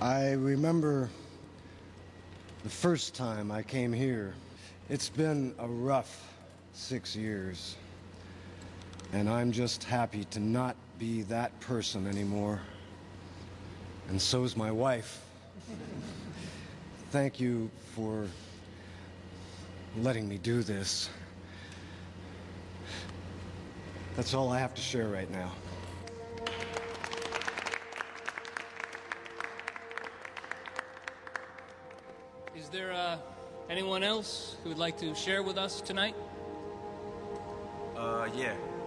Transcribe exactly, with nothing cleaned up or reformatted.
I remember the first time I came here. It's been a rough six years, and I'm just happy to not be that person anymore. And so's my wife. Thank you for letting me do this. That's all I have to share right now. Is there uh, anyone else who would like to share with us tonight? Uh, yeah.